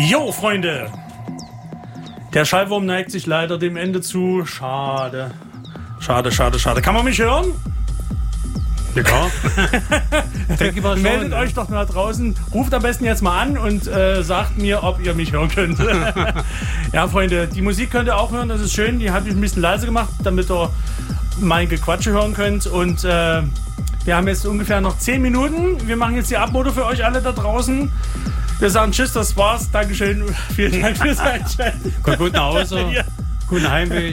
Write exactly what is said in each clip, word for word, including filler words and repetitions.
Jo, Freunde! Der Schallwurm neigt sich leider dem Ende zu. Schade. Schade, schade, schade. Kann man mich hören? Ja, klar. Denke mal schon, Meldet ja. euch doch mal draußen. Ruft am besten jetzt mal an und äh, sagt mir, ob ihr mich hören könnt. Ja, Freunde, die Musik könnt ihr auch hören. Das ist schön. Die habe ich ein bisschen leise gemacht, damit ihr mein Gequatsche hören könnt. Und äh, wir haben jetzt ungefähr noch zehn Minuten. Wir machen jetzt die Abmode für euch alle da draußen. Wir sagen Tschüss, das war's. Dankeschön. Vielen Dank fürs Einschalten. Kommt gut nach Hause. Ja. Guten Heimweg.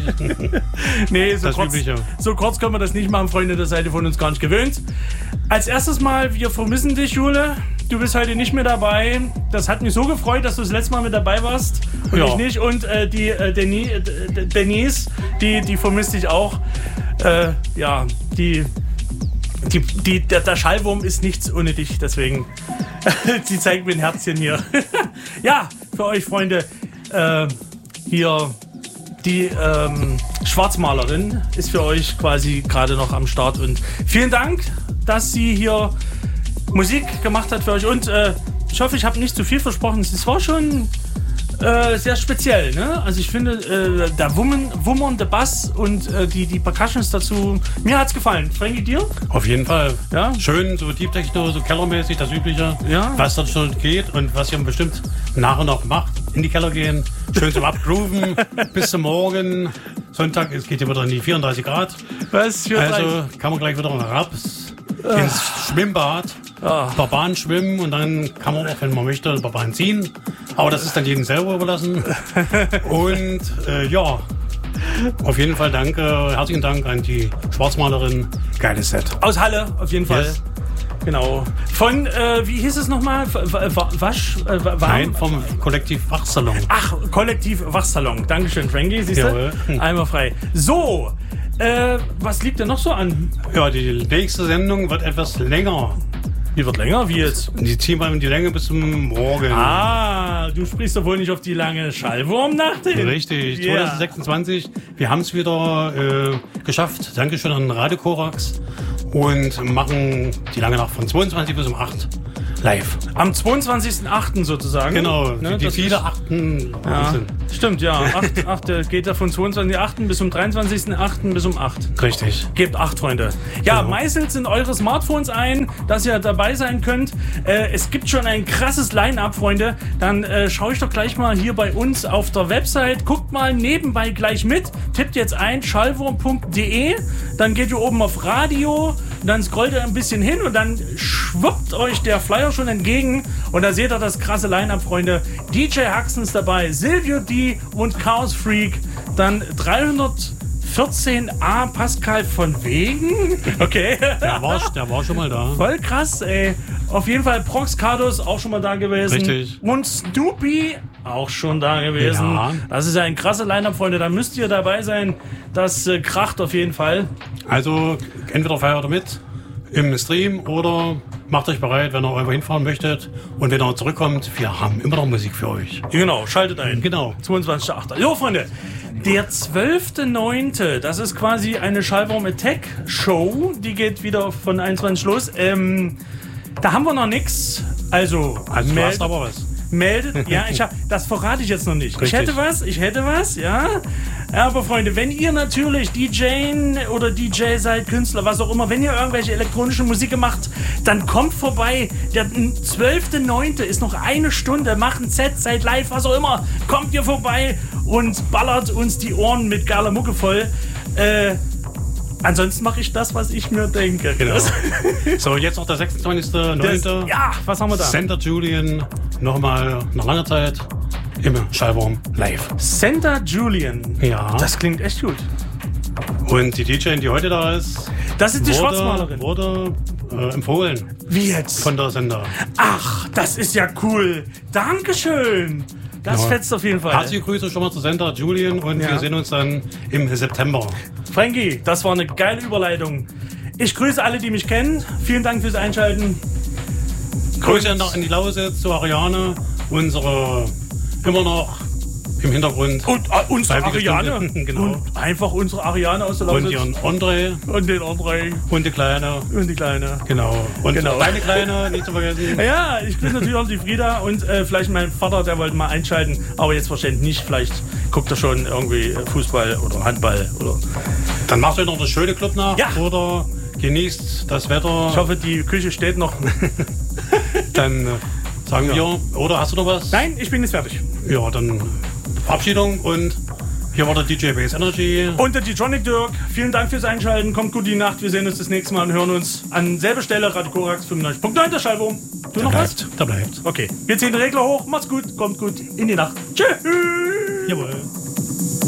Nee, so Das kurz, Übliche. so kurz können wir das nicht machen, Freunde. Das seid ihr von uns gar nicht gewöhnt. Als erstes mal, wir vermissen dich, Jule. Du bist heute nicht mehr dabei. Das hat mich so gefreut, dass du das letzte Mal mit dabei warst. Und Ja. ich nicht. Und äh, die äh, Deni, äh, Denise, die, die vermisst dich auch. Äh, ja, die, die, die, der, der Schallwurm ist nichts ohne dich. Deswegen, sie zeigt mir ein Herzchen hier. Ja, für euch, Freunde, äh, hier... Die ähm, Schwarzmalerin ist für euch quasi gerade noch am Start. Und vielen Dank, dass sie hier Musik gemacht hat für euch. Und äh, ich hoffe, ich habe nicht zu viel versprochen. Es war schon äh, sehr speziell. Ne? Also ich finde, äh, der Wummern, wummernde Bass und äh, die, die Percussions dazu, mir hat's gefallen. Frankie, dir? Auf jeden Fall. Ja? Schön, so Deep Techno, so kellermäßig, das Übliche. Ja. Was dort schon geht und was ihr bestimmt nach und nach macht. In die Keller gehen, schön zum Abgrooven, bis zum Morgen. Sonntag, es geht ja wieder in die vierunddreißig Grad. Was für Also kann man gleich wieder raus ins Schwimmbad, Ah. ein paar Bahnen schwimmen und dann kann man auch, wenn man möchte, ein paar Bahnen ziehen. Aber das ist dann jedem selber überlassen. Und äh, ja, auf jeden Fall danke, herzlichen Dank an die Schwarzmalerin. Geiles Set. Aus Halle, auf jeden Fall. Yes. Genau. Von, äh, wie hieß es nochmal? W- w- Wasch? Äh, warm? Nein, vom Kollektiv Wachsalon. Ach, Kollektiv Wachsalon. Dankeschön, Frankie. Siehst Jawohl. du? Einmal frei. So, äh, was liegt denn noch so an? Ja, die nächste Sendung wird etwas länger. Die wird länger, wie jetzt? Die ziehen wir in die Länge bis zum Morgen. Ah, du sprichst doch wohl nicht auf die lange Schallwurmnacht hin. Richtig, Ja. zwanzig sechsundzwanzig. Wir haben es wieder äh, geschafft. Dankeschön an Radio Korax. Und machen die lange Nacht von zweiundzwanzig bis um acht live. Am zweiundzwanzigsten achten sozusagen. Genau, Ne, die das viele ist- Achten. Ja, Wahnsinn. stimmt, ja. acht, acht, äh, geht da von zweiundzwanzigsten achten bis zum dreiundzwanzigsten achten bis um acht. Richtig. Gebt acht, Freunde. Ja, Genau. meißelt in eure Smartphones ein, dass ihr dabei sein könnt. Äh, es gibt schon ein krasses Line-Up, Freunde. Dann äh, schaue ich doch gleich mal hier bei uns auf der Website. Guckt mal nebenbei gleich mit. Tippt jetzt ein schallwurm punkt de. Dann geht ihr oben auf Radio. Dann scrollt ihr ein bisschen hin und dann schwuppt euch der Flyer schon entgegen. Und da seht ihr das krasse Line-Up, Freunde. D J Haxen ist dabei, Silvio D und Chaos Freak. Dann dreihundertvierzehn A Pascal von Wegen. Okay. Der war, der war schon mal da. Voll krass, ey. Auf jeden Fall Prox Cardos auch schon mal da gewesen. Richtig. Und Snoopy auch schon da gewesen. Ja. Das ist ja ein krasser Line-Up, Freunde. Da müsst ihr dabei sein. Das äh, kracht auf jeden Fall. Also entweder feiert ihr mit im Stream oder macht euch bereit, wenn ihr irgendwo hinfahren möchtet. Und wenn ihr zurückkommt, wir haben immer noch Musik für euch. Genau, schaltet ein. Genau. zweiundzwanzigsten achten Jo, Freunde, der zwölften neunten Das ist quasi eine Schallwurm Attack Show. Die geht wieder von einundzwanzig los. Ähm, da haben wir noch nichts. Also, Also du meld- hast aber was. meldet. Ja, ich hab, das verrate ich jetzt noch nicht. Richtig. Ich hätte was, ich hätte was, ja. Aber Freunde, wenn ihr natürlich D J oder D J seid, Künstler, was auch immer, wenn ihr irgendwelche elektronische Musik macht, dann kommt vorbei. Der zwölften neunten ist noch eine Stunde, macht ein Set, seid live, was auch immer. Kommt ihr vorbei und ballert uns die Ohren mit geiler Mucke voll. Äh, ansonsten mache ich das, was ich mir denke. Genau. Das, So, jetzt noch der sechsundzwanzigsten das, neunten ja, was haben wir da? Center Julian, nochmal nach langer Zeit im Schallwurm live. Center Julian. Ja. Das klingt echt gut. Und die D J, die heute da ist, Das ist die wurde, Schwarzmalerin. wurde äh, empfohlen Wie jetzt? von der Sender. Ach, das ist ja cool. Dankeschön. Das Ja. fetzt auf jeden Fall. Herzliche Grüße schon mal zu Sender Julian und Ja. wir sehen uns dann im September. Frankie, das war eine geile Überleitung. Ich grüße alle, die mich kennen. Vielen Dank fürs Einschalten. Grüße noch in die Lausitz zu Ariane, unsere immer noch im Hintergrund. Und äh, unsere Freiwillige Ariane. Stunde, genau. Und einfach unsere Ariane aus der Und Lausitz. ihren André Und den André. und die Kleine. Und die Kleine. Genau. Und Genau. deine Kleine, nicht zu vergessen. Ja, ich grüße natürlich auch die Frieda und äh, vielleicht mein Vater, der wollte mal einschalten, aber jetzt wahrscheinlich nicht. Vielleicht guckt er schon irgendwie Fußball oder Handball. Oder Dann machst du noch das schöne Club nach Ja. oder genießt das Wetter. ich hoffe, die Küche steht noch. Dann äh, sagen wir, oder hast du noch was? Nein, ich bin jetzt fertig. Ja, dann Verabschiedung und hier war der D J Base Energy. Und der D-Tronic Dirk, vielen Dank fürs Einschalten. Kommt gut die Nacht. Wir sehen uns das nächste Mal und hören uns an selbe Stelle. Radio Korax fünfundneunzig Punkt neun, der Schallwurm. Du noch was? Bleibt, da bleibt. Okay, wir ziehen den Regler hoch. Macht's gut, kommt gut in die Nacht. Tschüss. Jawohl.